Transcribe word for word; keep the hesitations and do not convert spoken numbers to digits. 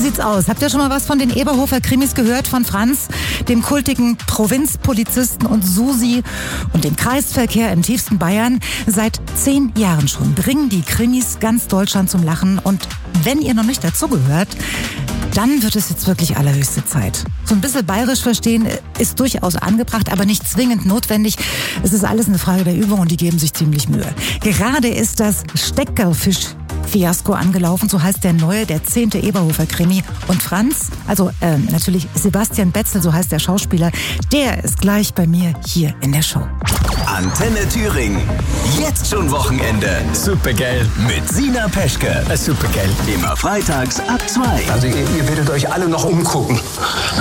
sieht's aus. Habt ihr schon mal was von den Eberhofer Krimis gehört? Von Franz, dem kultigen Provinzpolizisten, und Susi und dem Kreisverkehr im tiefsten Bayern? Seit zehn Jahren schon bringen die Krimis ganz Deutschland zum Lachen. Und wenn ihr noch nicht dazugehört, dann wird es jetzt wirklich allerhöchste Zeit. So ein bisschen bayerisch verstehen ist durchaus angebracht, aber nicht zwingend notwendig. Es ist alles eine Frage der Übung und die geben sich ziemlich Mühe. Gerade ist das Steckerfisch-Fiasko angelaufen, so heißt der neue, der zehnte Eberhofer-Krimi. Und Franz, also äh, natürlich Sebastian Betzel, so heißt der Schauspieler, der ist gleich bei mir hier in der Show. Antenne Thüringen. Jetzt schon Wochenende. Supergeil. Mit Sina Peschke. Supergeil. Immer freitags ab zwei. Also ihr, ihr werdet euch alle noch umgucken.